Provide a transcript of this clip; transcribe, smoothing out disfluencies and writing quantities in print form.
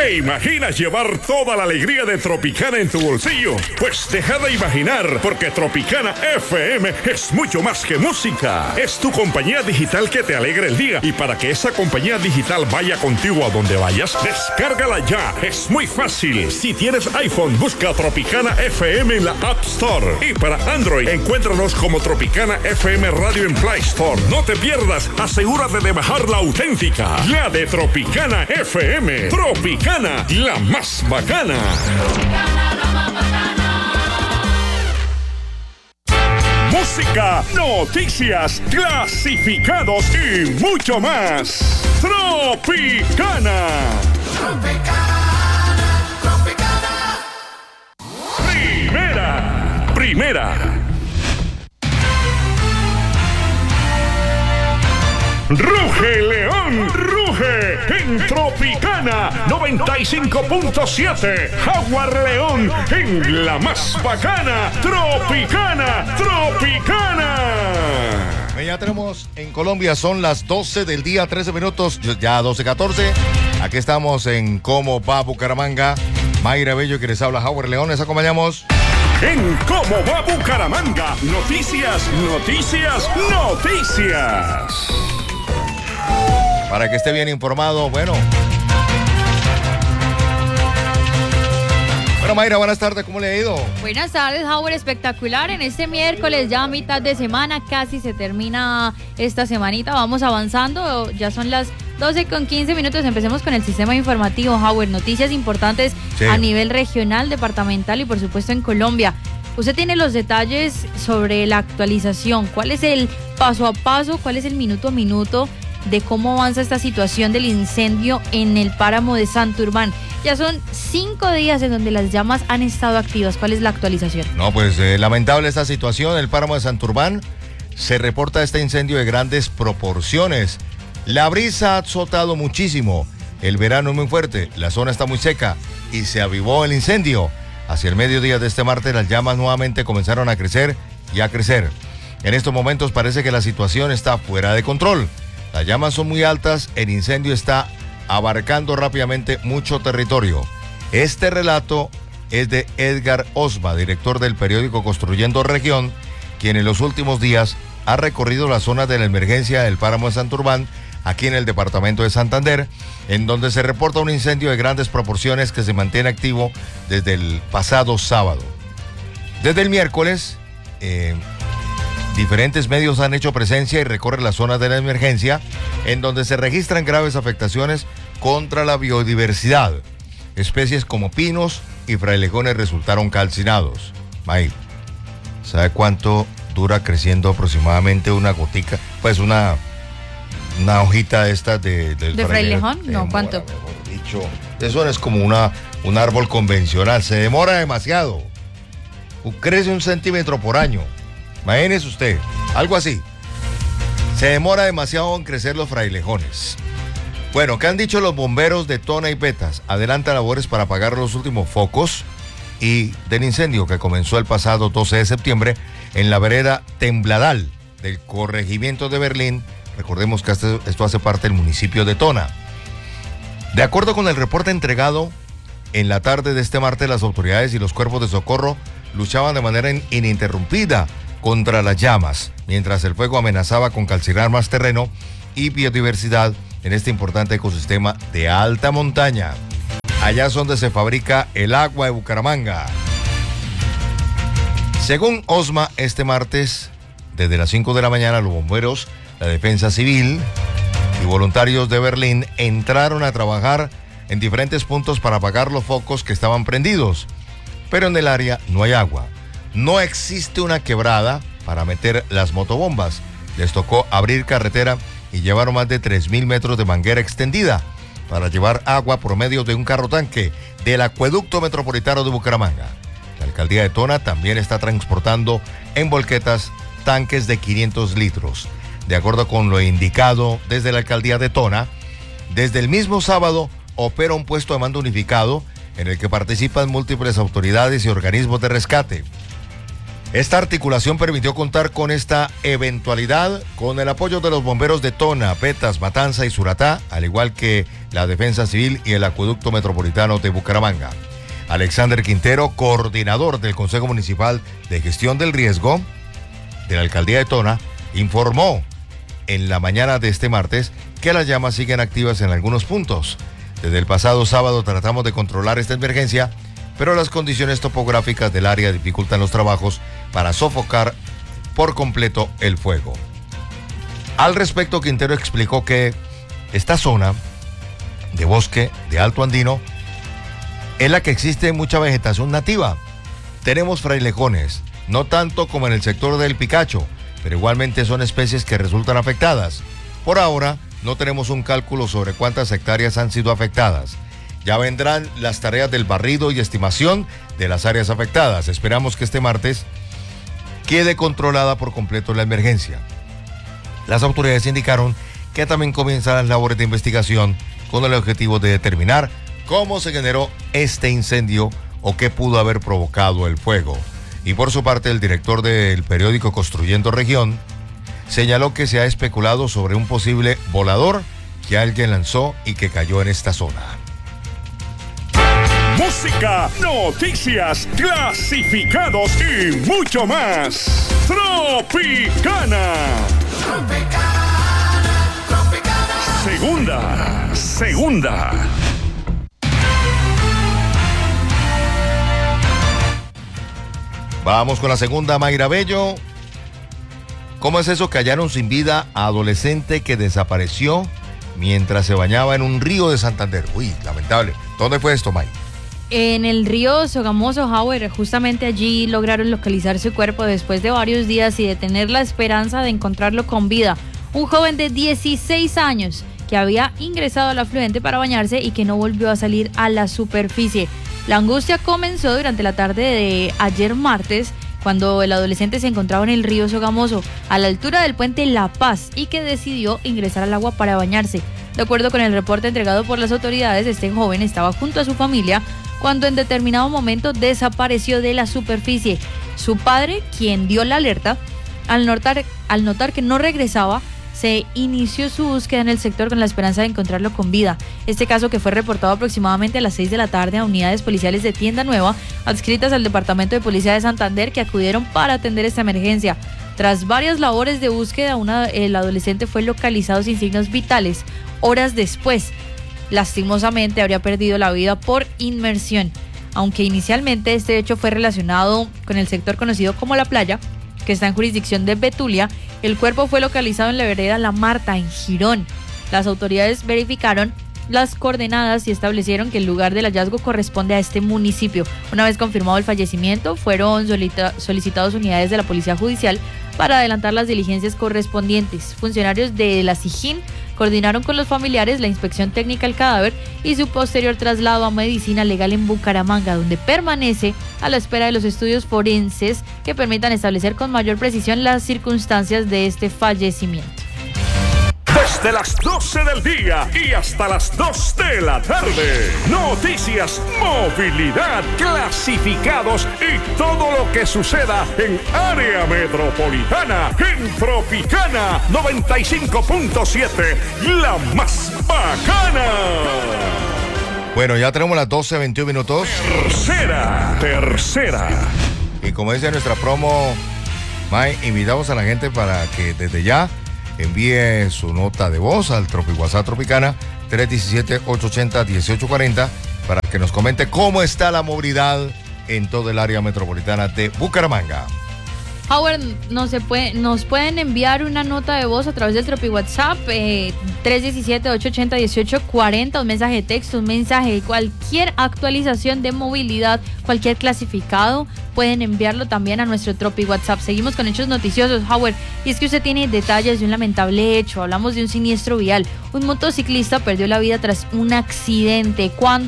¿Te imaginas llevar toda la alegría de Tropicana en tu bolsillo? Pues deja de imaginar, porque Tropicana FM es mucho más que música. Es tu compañía digital que te alegra el día. Y para que esa compañía digital vaya contigo a donde vayas, descárgala ya. Es muy fácil. Si tienes iPhone, busca Tropicana FM en la App Store. Y para Android, encuéntranos como Tropicana FM Radio en Play Store. No te pierdas, asegúrate de bajar la auténtica, la de Tropicana FM. Tropicana, la más bacana. Música, noticias, clasificados y mucho más. Tropicana. Primera. Ruge León, ruge en Tropicana 95.7. Jaguar León en la más bacana. Tropicana. Ya tenemos en Colombia, son las 12 del día, 13 minutos, ya 12:14. Aquí estamos en Cómo va Bucaramanga. Mayra Bello, que les habla Jaguar León, les acompañamos. En Cómo va Bucaramanga, noticias. Para que esté bien informado, Bueno, Mayra, buenas tardes, ¿cómo le ha ido? Buenas tardes, Howard, espectacular. En este miércoles, ya a mitad de semana, casi se termina esta semanita. Vamos avanzando, ya son las 12:15. Empecemos con el sistema informativo, Howard. Noticias importantes a nivel regional, departamental y, por supuesto, en Colombia. Usted tiene los detalles sobre la actualización. ¿Cuál es el paso a paso? ¿Cuál es el minuto a minuto de cómo avanza esta situación del incendio en el páramo de Santurbán? Ya son 5 días en donde las llamas han estado activas. ¿Cuál es la actualización? No, pues lamentable esta situación. El páramo de Santurbán se reporta este incendio de grandes proporciones. La brisa ha azotado muchísimo. El verano es muy fuerte, la zona está muy seca y se avivó el incendio. Hacia el mediodía de este martes, las llamas nuevamente comenzaron a crecer y a crecer. En estos momentos parece que la situación está fuera de control. Las llamas son muy altas, el incendio está abarcando rápidamente mucho territorio. Este relato es de Edgar Osma, director del periódico Construyendo Región, quien en los últimos días ha recorrido la zona de la emergencia del páramo de Santurbán, aquí en el departamento de Santander, en donde se reporta un incendio de grandes proporciones que se mantiene activo desde el pasado sábado. Desde el miércoles, diferentes medios han hecho presencia y recorren la zona de la emergencia, en donde se registran graves afectaciones contra la biodiversidad. Especies como pinos y frailejones resultaron calcinados. May, ¿sabe cuánto dura creciendo aproximadamente una gotica? Pues una hojita de estas del frailejón. No, ¿cuánto? Mejor dicho, eso no es como un árbol convencional, se demora demasiado. Crece 1 centímetro por año. Imagínese usted, algo así. Se demora demasiado en crecer los frailejones. Bueno, ¿qué han dicho los bomberos de Tona y Betas? Adelanta labores para apagar los últimos focos y del incendio que comenzó el pasado 12 de septiembre en la vereda Tembladal del corregimiento de Berlín. Recordemos que esto hace parte del municipio de Tona. De acuerdo con el reporte entregado en la tarde de este martes, las autoridades y los cuerpos de socorro luchaban de manera ininterrumpida contra las llamas, mientras el fuego amenazaba con calcinar más terreno y biodiversidad en este importante ecosistema de alta montaña. Allá es donde se fabrica el agua de Bucaramanga. Según Osma, este martes, desde las 5 de la mañana, los bomberos, la Defensa Civil y voluntarios de Berlín entraron a trabajar en diferentes puntos para apagar los focos que estaban prendidos. Pero en el área no hay agua. No existe una quebrada para meter las motobombas. Les tocó abrir carretera y llevaron más de 3.000 metros de manguera extendida para llevar agua por medio de un carro tanque del acueducto metropolitano de Bucaramanga. La alcaldía de Tona también está transportando en volquetas tanques de 500 litros. De acuerdo con lo indicado desde la alcaldía de Tona, desde el mismo sábado opera un puesto de mando unificado en el que participan múltiples autoridades y organismos de rescate. Esta articulación permitió contar con esta eventualidad con el apoyo de los bomberos de Tona, Petas, Matanza y Suratá, al igual que la Defensa Civil y el Acueducto Metropolitano de Bucaramanga. Alexander Quintero, coordinador del Consejo Municipal de Gestión del Riesgo de la Alcaldía de Tona, informó en la mañana de este martes que las llamas siguen activas en algunos puntos. Desde el pasado sábado tratamos de controlar esta emergencia, pero las condiciones topográficas del área dificultan los trabajos para sofocar por completo el fuego. Al respecto, Quintero explicó que esta zona de bosque de Alto Andino es la que existe mucha vegetación nativa. Tenemos frailejones, no tanto como en el sector del Picacho, pero igualmente son especies que resultan afectadas. Por ahora, no tenemos un cálculo sobre cuántas hectáreas han sido afectadas. Ya vendrán las tareas del barrido y estimación de las áreas afectadas. Esperamos que este martes quede controlada por completo la emergencia. Las autoridades indicaron que también comienzan las labores de investigación con el objetivo de determinar cómo se generó este incendio o qué pudo haber provocado el fuego. Y por su parte, el director del periódico Construyendo Región señaló que se ha especulado sobre un posible volador que alguien lanzó y que cayó en esta zona. Música, noticias, clasificados y mucho más. Tropicana. Segunda. Vamos con la segunda, Mayra Bello. ¿Cómo es eso que hallaron sin vida a adolescente que desapareció mientras se bañaba en un río de Santander? Uy, lamentable. ¿Dónde fue esto, May? En el río Sogamoso, Howard, justamente allí lograron localizar su cuerpo después de varios días y de tener la esperanza de encontrarlo con vida. Un joven de 16 años que había ingresado al afluente para bañarse y que no volvió a salir a la superficie. La angustia comenzó durante la tarde de ayer martes, cuando el adolescente se encontraba en el río Sogamoso, a la altura del puente La Paz, y que decidió ingresar al agua para bañarse. De acuerdo con el reporte entregado por las autoridades, este joven estaba junto a su familia cuando en determinado momento desapareció de la superficie. Su padre, quien dio la alerta, al notar que no regresaba, se inició su búsqueda en el sector con la esperanza de encontrarlo con vida. Este caso, que fue reportado aproximadamente a las 6 de la tarde a unidades policiales de Tienda Nueva, adscritas al Departamento de Policía de Santander, que acudieron para atender esta emergencia. Tras varias labores de búsqueda, el adolescente fue localizado sin signos vitales. Horas después, lastimosamente, habría perdido la vida por inmersión. Aunque inicialmente este hecho fue relacionado con el sector conocido como La Playa, que está en jurisdicción de Betulia, el cuerpo fue localizado en la vereda La Marta, en Girón. Las autoridades verificaron las coordenadas y establecieron que el lugar del hallazgo corresponde a este municipio. Una vez confirmado el fallecimiento, fueron solicitados unidades de la Policía Judicial para adelantar las diligencias correspondientes. Funcionarios de la SIJIN coordinaron con los familiares la inspección técnica del cadáver y su posterior traslado a medicina legal en Bucaramanga, donde permanece a la espera de los estudios forenses que permitan establecer con mayor precisión las circunstancias de este fallecimiento. Desde las 12 del día y hasta las 2 de la tarde. Noticias, movilidad, clasificados y todo lo que suceda en área metropolitana. En Tropicana 95.7, la más bacana. Bueno, ya tenemos las 12:21 minutos. Tercera. Y como dice nuestra promo, May, invitamos a la gente para que desde ya envíe su nota de voz al WhatsApp Tropicana 317-880-1840 para que nos comente cómo está la movilidad en todo el área metropolitana de Bucaramanga. Howard, nos pueden enviar una nota de voz a través del Tropi WhatsApp 317-880-1840, un mensaje de texto, un mensaje, cualquier actualización de movilidad, cualquier clasificado, pueden enviarlo también a nuestro Tropi WhatsApp. Seguimos con hechos noticiosos, Howard, y es que usted tiene detalles de un lamentable hecho. Hablamos de un siniestro vial. Un motociclista perdió la vida tras un accidente cuando